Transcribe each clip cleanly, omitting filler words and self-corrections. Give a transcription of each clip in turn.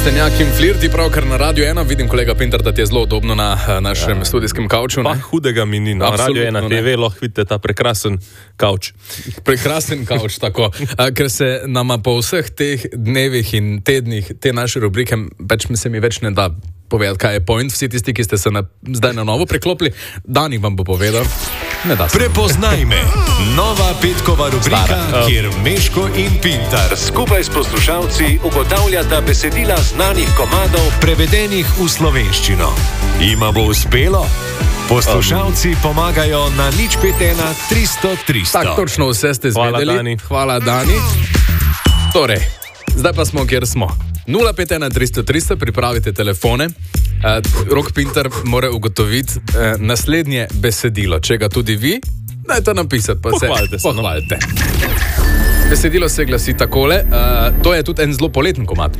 Trstenjak in flirti, pravkar na Radio 1. Vidim, kolega Pintar, da ti je zelo udobno na našem studijskem kavču. Pa hudega mi ni. Na Radio 1 TV lahko vidite ta prekrasen kavč. Prekrasen kavč, tako. Ker se nama po vseh teh dnevih in tednih te naše rubrike, se mi več ne da povedati, kaj je point. Vsi tisti, ki ste se zdaj na novo preklopili, Dani vam bo povedal. Prepoznaj me. Nova petkova rubrika, kjer Meško in Pintar skupaj s poslušalci ugotavljata besedila znanih komadov, prevedenih v slovenščino. Ima bo uspelo? Poslušalci pomagajo na 051 300 300. Tak, točno vse ste zvedeli. Hvala, Dani. Hvala, Dani. Torej, zdaj pa smo, kjer smo. 051 300 300, pripravite telefone. Rok Pintar mora ugotoviti naslednje besedilo. Če ga tudi vi, dajte napisati, pa pohvalite se pohvalite. Besedilo se glasi takole, to je tudi en zelo poleten komad.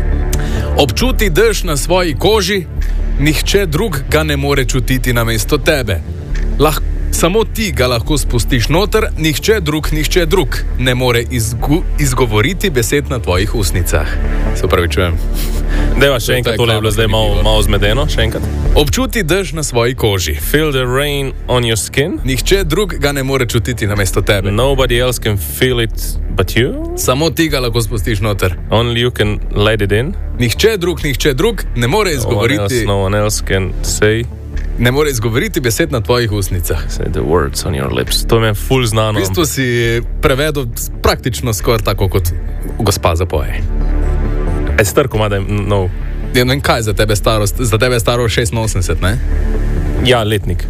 Občuti dež na svoji koži, nihče drug ga ne more čutiti namesto tebe. Samo ti ga lahko spustiš noter, nihče drug ne more izgovoriti besed na tvojih usnicah. Se upravičujem. Deva še enkrat, tole je bilo zdaj malo zmedeno, še enkrat. Občuti dež na svoji koži. Feel the rain on your skin. Nihče drug ga ne more čutiti namesto tebe. Nobody else can feel it but you. Samo ti ga lahko spustiš noter. Only you can let it in. Nihče drug ne more izgovoriti. No one else can say. Ne more izgovoriti besed na tvojih usnicah. Say the words on your lips. To mi je ful znano. V bistvu si prevedel praktično skoraj tako, kot gospa zapoje. Star komada, no. Ja, ne vem, kaj za tebe je staro 86, ne? Ja, letnik.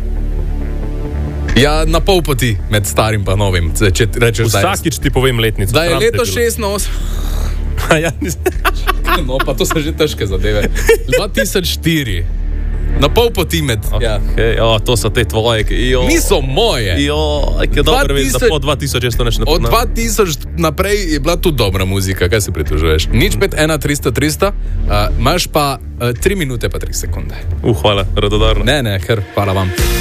Ja, na pol poti med starim pa novim. Če rečeš, vsakič ti povem letnico. Da je leto 86. Ja, no, pa to so že težke zadeve. 2004. Na pol poti med. Okay. Ja. To so te tvoje. Niso moje. Je dobro vedeti, da po 2000 jaz to neč ne poznam. Od 2000 naprej je bila tudi dobra muzika. Kaj se pritožuješ? 051 300 300, imaš pa 3 minute pa 3 sekunde. Hvala, radodarno. Ne, ker hvala vam.